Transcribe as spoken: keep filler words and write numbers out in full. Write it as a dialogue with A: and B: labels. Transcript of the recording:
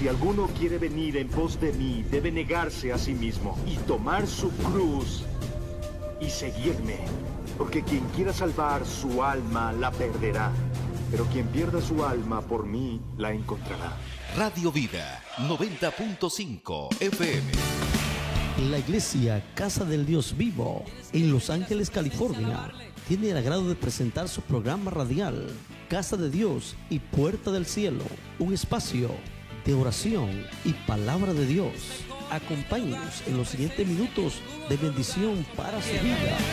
A: si alguno quiere venir en pos de mí, debe negarse a sí mismo y tomar su cruz y seguirme. Porque quien quiera salvar su alma la perderá, pero quien pierda su alma por mí la encontrará.
B: Radio Vida noventa punto cinco F M.
C: La iglesia Casa del Dios Vivo en Los Ángeles, California, tiene el agrado de presentar su programa radial Casa de Dios y Puerta del Cielo, un espacio de oración y palabra de Dios. Acompáñenos en los siguientes minutos de bendición para su vida.